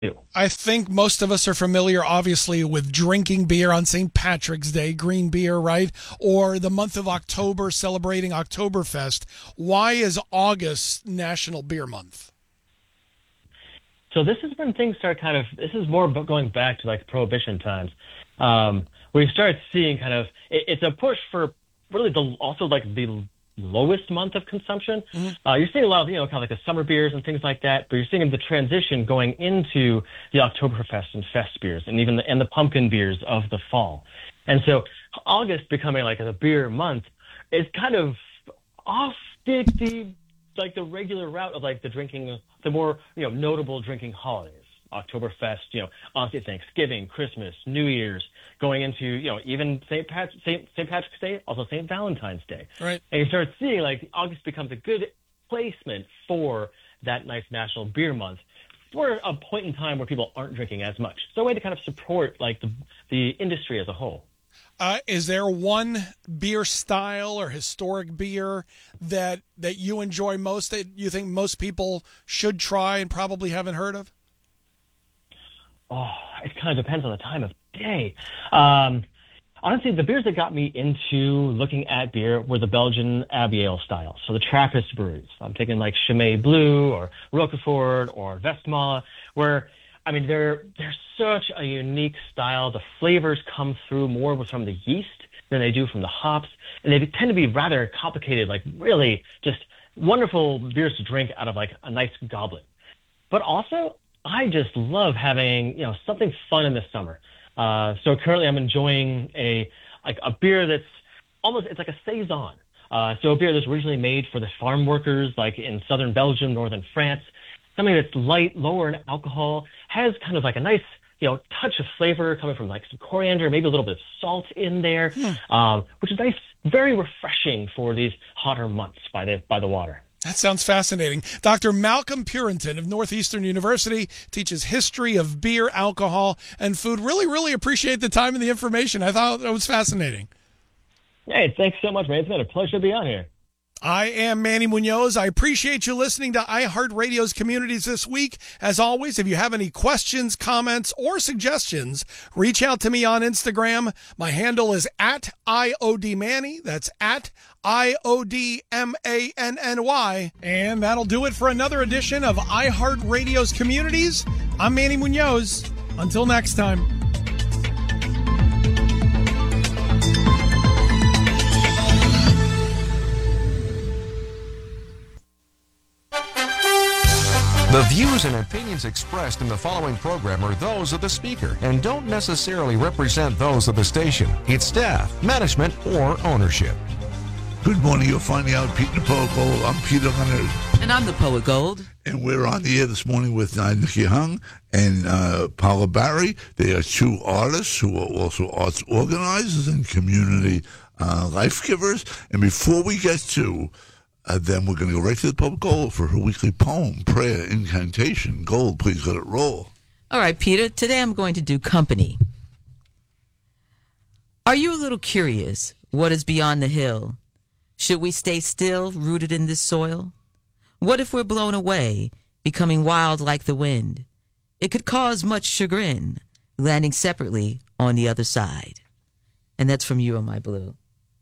I think most of us are familiar, obviously, with drinking beer on St. Patrick's Day, green beer, right? Or the month of October celebrating Oktoberfest. Why is August National Beer Month? So this is when things start this is more going back to like Prohibition times. We start seeing it's a push for really also like the lowest month of consumption. You're seeing a lot of, kind of like the summer beers and things like that, but you're seeing the transition going into the Oktoberfest and fest beers and even the pumpkin beers of the fall. And so August becoming like a beer month is kind of off the regular route of like the more, notable drinking holidays. Oktoberfest, honestly, Thanksgiving, Christmas, New Year's, going into, even St. Patrick's Day, also St. Valentine's Day. Right. And you start seeing like August becomes a good placement for that nice National Beer Month for a point in time where people aren't drinking as much. So a way to kind of support like the industry as a whole. Is there one beer style or historic beer that you enjoy most, that you think most people should try and probably haven't heard of? Oh, it kind of depends on the time of day. Honestly, the beers that got me into looking at beer were the Belgian Abbey Ale style. So the Trappist breweries. I'm taking like Chimay Blue or Roquefort or Westmalle, where, I mean, they're such a unique style. The flavors come through more from the yeast than they do from the hops. And they tend to be rather complicated, like really just wonderful beers to drink out of like a nice goblet. But also, I just love having, something fun in the summer. So currently I'm enjoying a beer that's it's like a saison. So a beer that's originally made for the farm workers, like in southern Belgium, northern France. Something that's light, lower in alcohol, has kind of like a nice, touch of flavor coming from like some coriander, maybe a little bit of salt in there, which is nice, very refreshing for these hotter months by the water. That sounds fascinating. Dr. Malcolm Purinton of Northeastern University teaches history of beer, alcohol, and food. Really, really appreciate the time and the information. I thought it was fascinating. Hey, thanks so much, man. It's been a pleasure to be on here. I am Manny Munoz. I appreciate you listening to iHeartRadio's Communities this week. As always, if you have any questions, comments, or suggestions, reach out to me on Instagram. My handle is @IODManny. That's @IODMANNY. And that'll do it for another edition of iHeartRadio's Communities. I'm Manny Munoz. Until next time. The views and opinions expressed in the following program are those of the speaker and don't necessarily represent those of the station, its staff, management, or ownership. Good morning. You're finding out Pete Napoco. I'm Peter Leonard. And I'm the Poet Gold. And we're on the air this morning with Nikki Hung and Paula Barry. They are two artists who are also arts organizers and community life givers. And before we get to then we're going to go right to the Poet Gold for her weekly poem, prayer, incantation. Gold, please let it roll. All right, Peter. Today I'm going to do company. Are you a little curious what is beyond the hill? Should we stay still, rooted in this soil? What if we're blown away, becoming wild like the wind? It could cause much chagrin, landing separately on the other side. And that's from You Are My Blue.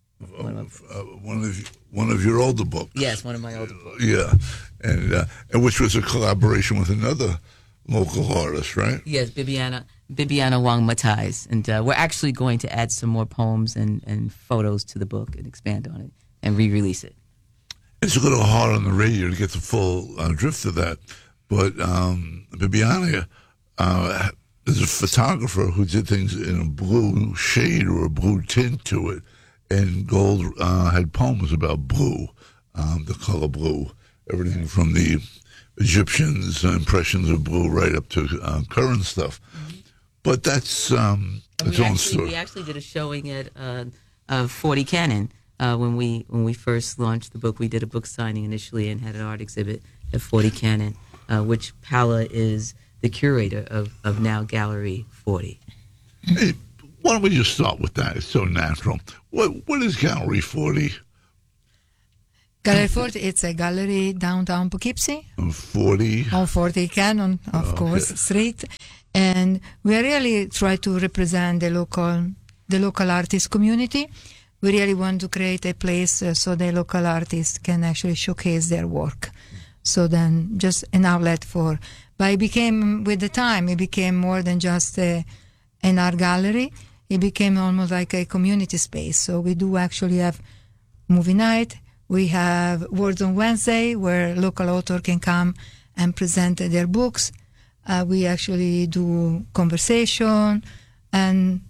One of your older books. Yes, one of my older books. Yeah, and which was a collaboration with another local artist, right? Yes, Bibiana Wang Matais. And we're actually going to add some more poems and photos to the book and expand on it and re-release it. It's a little hard on the radio to get the full drift of that, but Bibiana is a photographer who did things in a blue shade or a blue tint to it. And Gold had poems about blue, the color blue, everything from the Egyptians' impressions of blue right up to current stuff. But that's its own story. We actually did a showing at 40 Cannon when we first launched the book. We did a book signing initially and had an art exhibit at 40 Cannon, which Paula is the curator of now Gallery 40. Hey, why don't we just start with that? It's so natural. What is Gallery 40? Gallery 40, it's a gallery downtown Poughkeepsie. 40. On 40 Cannon, of course, Street. And we really try to represent the local artist community. We really want to create a place so the local artists can actually showcase their work. So then just an outlet for, but it became, with the time, it became more than just an art gallery. It became almost like a community space. So we do actually have movie night. We have Words on Wednesday, where local author can come and present their books. We actually do conversation and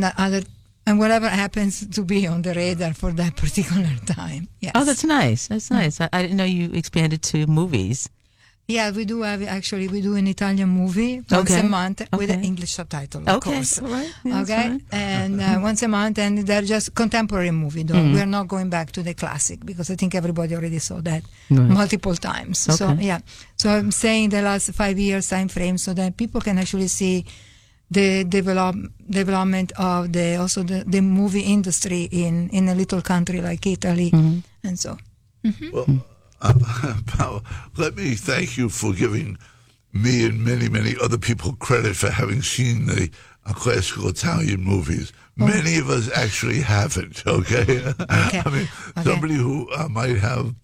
whatever happens to be on the radar for that particular time. Yes. Oh, that's nice. That's nice. I didn't know you expanded to movies. Yeah, we do an Italian movie once a month with an English subtitle, of course. All right. Yeah, okay, and once a month, and they're just contemporary movie, though. We're not going back to the classic, because I think everybody already saw that multiple times. Okay. So, yeah. So I'm saying the last 5 years time frame, so that people can actually see the development of the movie industry in a little country like Italy, and so. Well, Paola, let me thank you for giving me and many, many other people credit for having seen the classical Italian movies. Many of us actually haven't, okay? I mean, somebody who might have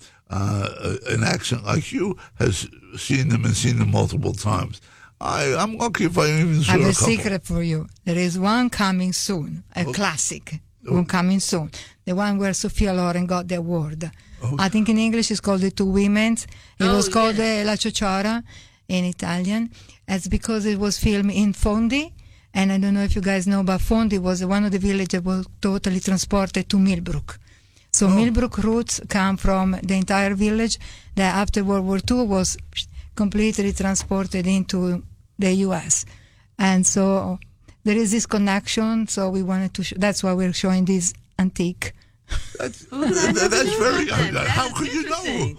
an accent like you has seen them and seen them multiple times. I'm lucky if I even saw I have a a couple. secret for you. There is one coming soon, a classic, one coming soon. The one where Sophia Loren got the award. I think in English it's called The Two Women. It was called La Ciociora in Italian. It's because it was filmed in Fondi. And I don't know if you guys know, but Fondi was one of the villages that was totally transported to Millbrook. So Millbrook roots come from the entire village that after World War II was completely transported into the U.S. And so there is this connection. So we wanted to that's why we're showing this antique. That's very. How could you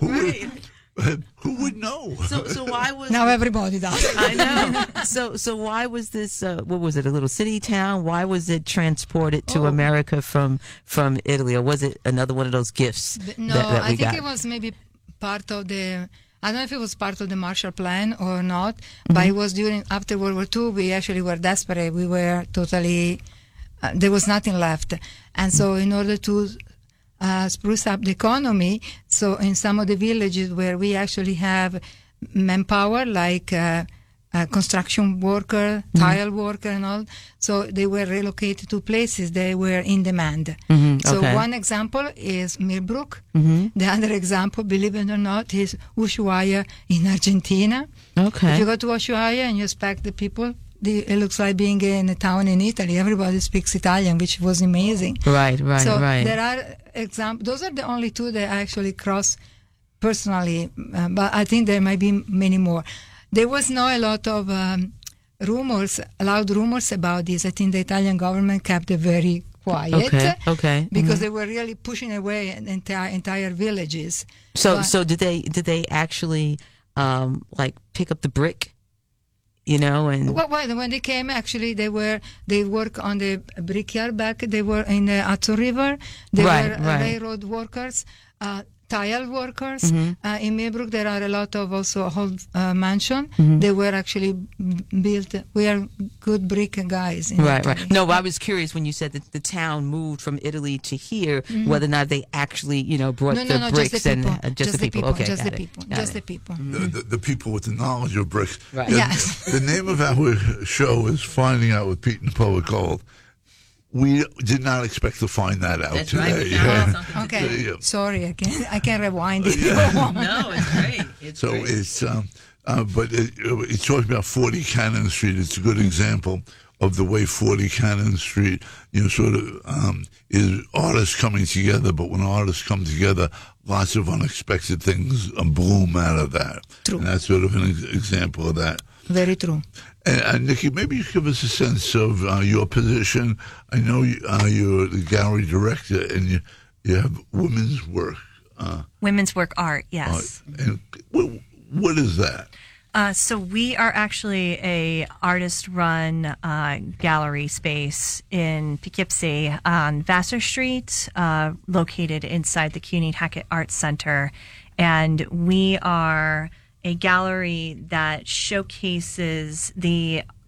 know? Who would know? So why was Now everybody does. I know. So why was this? What was it? A little city town? Why was it transported to America from Italy, or was it another one of those gifts? No, that we I think got? it was maybe part of the. I don't know if it was part of the Marshall Plan or not, but it was after World War II. We actually were desperate. We were totally. There was nothing left, and so in order to spruce up the economy, so in some of the villages where we actually have manpower, like construction worker, tile worker, and all, so they were relocated to places they were in demand. So one example is Millbrook. The other example, believe it or not, is Ushuaia in Argentina. Okay. If you go to Ushuaia and you expect the people, it looks like being in a town in Italy. Everybody speaks Italian, which was amazing. Right. So Right. there are examples. Those are the only two that I actually cross personally, but I think there might be many more. There was not a lot of loud rumors about this. I think the Italian government kept it very quiet. Okay. Because they were really pushing away entire villages. So did they actually like pick up the brick? You know, and well, when they came, actually, they work on the brickyard back. They were in the Hudson River. They were railroad workers, tile workers. In Millbrook, there are a lot of also old mansion. They were actually built. We are good brick guys. Right. No, I was curious when you said that the town moved from Italy to here, whether or not they actually, brought the bricks just the people. Okay, just the people. The people with the knowledge of bricks. Right. Yes. The name of our show is Finding Out with Pete and the Poet Gold. We did not expect to find that out today. Right. Okay. Sorry, I can rewind it. No, it's great. But it's talking about 40 Cannon Street. It's a good example of the way 40 Cannon Street, sort of is artists coming together. But when artists come together, lots of unexpected things bloom out of that. True. And that's sort of an example of that. Very true. And Nikki, maybe you give us a sense of your position. I know you're the gallery director, and you have women's work. Women's work art, yes. And what is that? So we are actually a artist-run gallery space in Poughkeepsie on Vassar Street, located inside the CUNY Hackett Arts Center. And we are a gallery that showcases the